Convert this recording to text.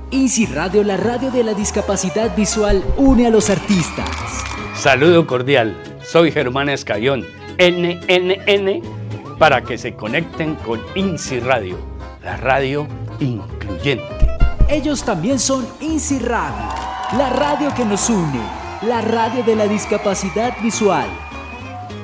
INSI Radio, la radio de la discapacidad visual, une a los artistas. Saludo cordial, soy Germán Escayón, NNN, para que se conecten con INSI Radio, la radio incluyente. Ellos también son INSI Radio, la radio que nos une, la radio de la discapacidad visual.